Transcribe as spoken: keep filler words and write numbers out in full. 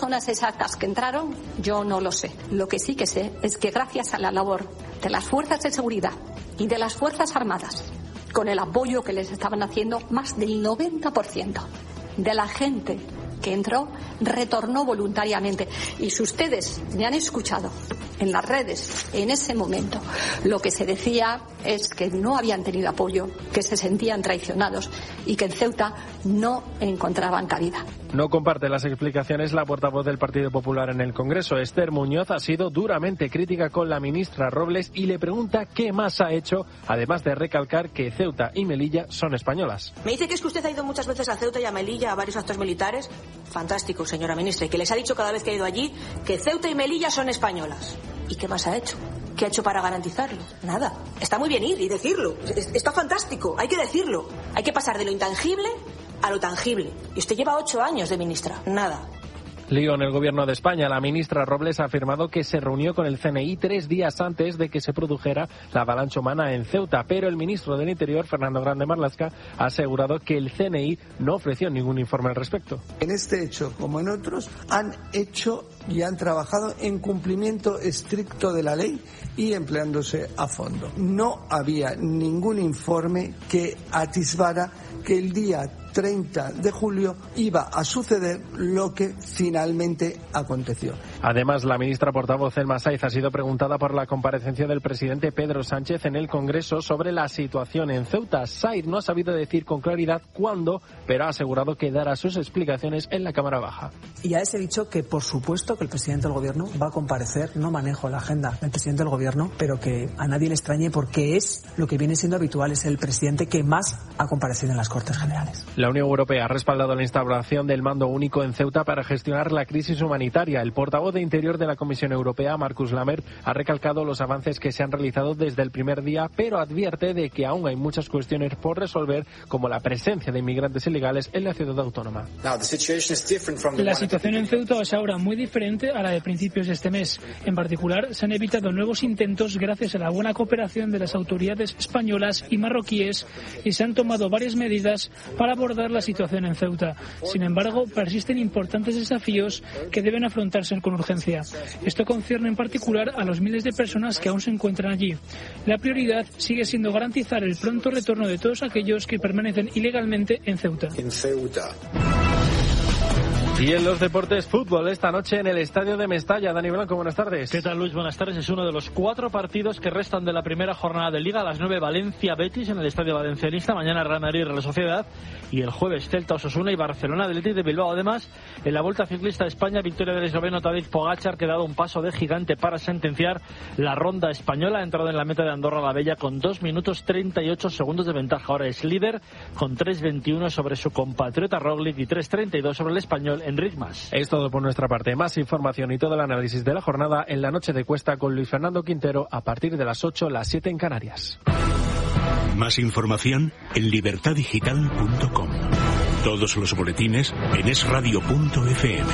personas exactas que entraron, yo no lo sé. Lo que sí que sé es que gracias a la labor de las fuerzas de seguridad y de las Fuerzas Armadas, con el apoyo que les estaban haciendo, más del noventa por ciento de la gente que entró retornó voluntariamente. Y si ustedes me han escuchado en las redes en ese momento, lo que se decía es que no habían tenido apoyo, que se sentían traicionados y que en Ceuta no encontraban cabida. No comparte las explicaciones la portavoz del Partido Popular en el Congreso. Esther Muñoz ha sido duramente crítica con la ministra Robles y le pregunta qué más ha hecho, además de recalcar que Ceuta y Melilla son españolas. Me dice que es que usted ha ido muchas veces a Ceuta y a Melilla a varios actos militares. Fantástico, señora ministra, y que les ha dicho cada vez que ha ido allí que Ceuta y Melilla son españolas. ¿Y qué más ha hecho? ¿Qué ha hecho para garantizarlo? Nada. Está muy bien ir y decirlo. Está fantástico, hay que decirlo. Hay que pasar de lo intangible a lo tangible. Y usted lleva ocho años de ministra. Nada. Lío en el Gobierno de España. La ministra Robles ha afirmado que se reunió con el C N I tres días antes de que se produjera la avalancha humana en Ceuta, pero el ministro del Interior, Fernando Grande Marlaska, ha asegurado que el C N I no ofreció ningún informe al respecto. En este hecho, como en otros, han hecho y han trabajado en cumplimiento estricto de la ley y empleándose a fondo. No había ningún informe que atisbara que el día treinta de julio iba a suceder lo que finalmente aconteció. Además, la ministra portavoz Elma Saiz ha sido preguntada por la comparecencia del presidente Pedro Sánchez en el Congreso sobre la situación en Ceuta. Saiz no ha sabido decir con claridad cuándo, pero ha asegurado que dará sus explicaciones en la Cámara Baja. Y ya les he dicho que, por supuesto, que el presidente del Gobierno va a comparecer. No manejo la agenda del presidente del Gobierno, pero que a nadie le extrañe porque es lo que viene siendo habitual, es el presidente que más ha comparecido en las Cortes Generales. La Unión Europea ha respaldado la instauración del mando único en Ceuta para gestionar la crisis humanitaria. El portavoz de Interior de la Comisión Europea, Markus Lammert, ha recalcado los avances que se han realizado desde el primer día, pero advierte de que aún hay muchas cuestiones por resolver, como la presencia de inmigrantes ilegales en la ciudad autónoma. La situación en Ceuta es ahora muy diferente a la de principios de este mes. En particular, se han evitado nuevos intentos gracias a la buena cooperación de las autoridades españolas y marroquíes y se han tomado varias medidas para abordar la situación en Ceuta. Sin embargo, persisten importantes desafíos que deben afrontarse con urgencia. Esto concierne en particular a los miles de personas que aún se encuentran allí. La prioridad sigue siendo garantizar el pronto retorno de todos aquellos que permanecen ilegalmente en Ceuta. En Ceuta. Y en los deportes, fútbol, esta noche en el estadio de Mestalla. Dani Blanco, buenas tardes. ¿Qué tal, Luis? Buenas tardes. Es uno de los cuatro partidos que restan de la primera jornada de Liga. A las nueve, Valencia-Betis en el estadio valencianista. Mañana, Real Madrid-Real Sociedad. Y el jueves, Celta-Osasuna y Barcelona-Athletic de Bilbao. Además, en la Vuelta Ciclista a España, victoria del esloveno Tadej Pogačar, que ha dado un paso de gigante para sentenciar la ronda española. Ha entrado en la meta de Andorra la Bella con dos minutos treinta y ocho segundos de ventaja. Ahora es líder con tres veintiuno sobre su compatriota Roglic y tres treinta y dos sobre el español Enric Mas. Es todo por nuestra parte. Más información y todo el análisis de la jornada en la noche de Cuesta con Luis Fernando Quintero a partir de las ocho, las siete en Canarias. Más información en libertad digital punto com. Todos los boletines en es radio punto efe eme.